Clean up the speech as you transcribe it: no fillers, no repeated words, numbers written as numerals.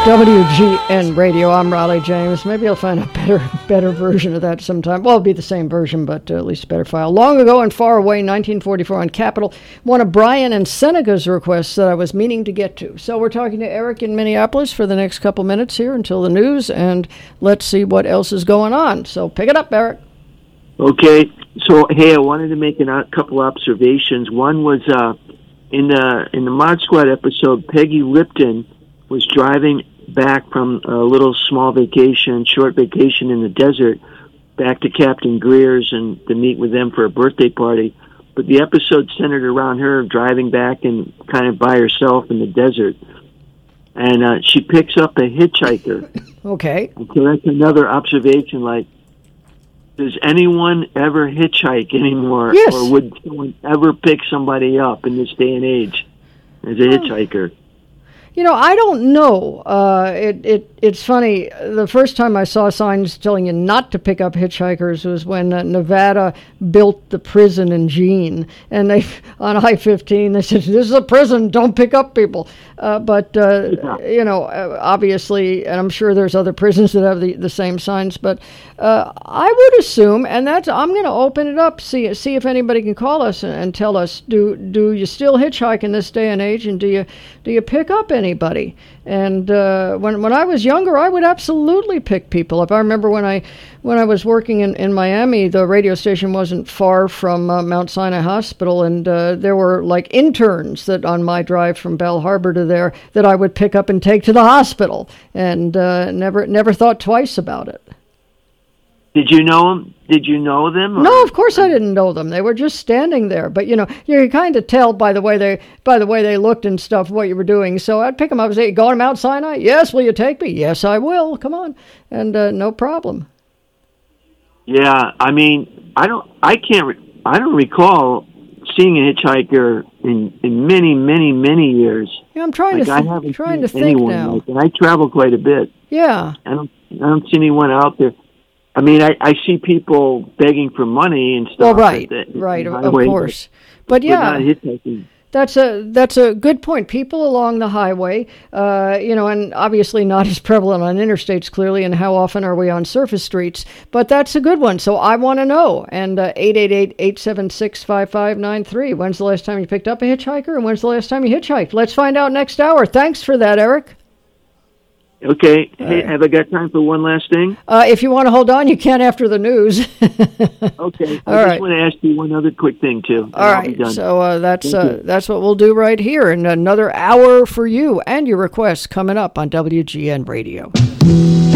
WGN Radio. I'm Raleigh James. Maybe I'll find a better version of that sometime. Well, it'll be the same version, but at least a better file. Long ago and far away, 1944 on Capitol, one of Brian and Seneca's requests that I was meaning to get to. So we're talking to Eric in Minneapolis for the next couple minutes here until the news, and let's see what else is going on. So pick it up, Eric. Okay. So, hey, I wanted to make a couple observations. One was in the Mod Squad episode, Peggy Lipton was driving back from a little short vacation in the desert, back to Captain Greer's and to meet with them for a birthday party. But the episode centered around her driving back and kind of by herself in the desert. And she picks up a hitchhiker. Okay. So that's another observation, like, does anyone ever hitchhike anymore? Yes. Or would someone ever pick somebody up in this day and age as a hitchhiker? You know, I don't know. It's funny. The first time I saw signs telling you not to pick up hitchhikers was when Nevada built the prison in Jean, and they on I-15 they said, "This is a prison. Don't pick up people." You know, obviously, and I'm sure there's other prisons that have the same signs. But I would assume, and I'm going to open it up, see if anybody can call us and tell us, do you still hitchhike in this day and age, and do you pick up anybody? And when I was younger, I would absolutely pick people up. I remember when I was working in Miami, the radio station wasn't far from Mount Sinai Hospital, and there were like interns that on my drive from Bell Harbor to there that I would pick up and take to the hospital, and never thought twice about it. Did you know them? Did you know them? Or? No, of course I didn't know them. They were just standing there. But you know, you could kind of tell by the way they looked and stuff what you were doing. So I'd pick them up and say, "Going to Mount Sinai? Yes. Will you take me? Yes, I will. Come on." And no problem. Yeah, I mean, I don't recall seeing a hitchhiker in many years. Yeah, I'm trying to think now. And I travel quite a bit. Yeah. I don't see anyone out there. I mean, I see people begging for money and stuff. Well, right, of course. But yeah, that's a good point. People along the highway, you know, and obviously not as prevalent on interstates, clearly, and how often are we on surface streets? But that's a good one. So I want to know. And 888-876-5593. When's the last time you picked up a hitchhiker, and when's the last time you hitchhiked? Let's find out next hour. Thanks for that, Eric. Okay. Hey, have I got time for one last thing? If you want to hold on, you can after the news. Okay. I just want to ask you one other quick thing, too. All right. So that's what we'll do right here. And another hour for you and your requests coming up on WGN Radio.